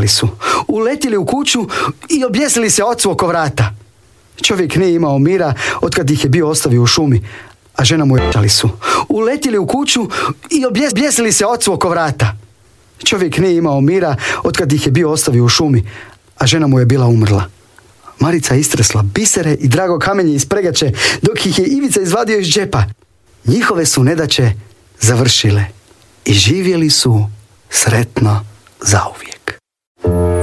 su, uletili u kuću i objesili se ocu oko vrata. Čovjek nije imao mira otkad ih je bio ostavio u šumi, a žena mu je su, uletili u kuću i objesili se ocu oko vrata. Čovjek nije imao mira otkad ih je bio ostavio u šumi, a žena mu je bila umrla. Marica istresla bisere i drago kamenje iz pregače, dok ih je Ivica izvadio iz džepa. Njihove su nedaće završile i živjeli su sretno zauvijek.